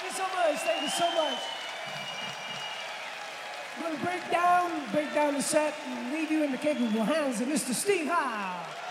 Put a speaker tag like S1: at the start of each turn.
S1: Thank you so much. Thank you so much. I'm going to break down the set and leave you in the capable hands of Mr. Steve Howe.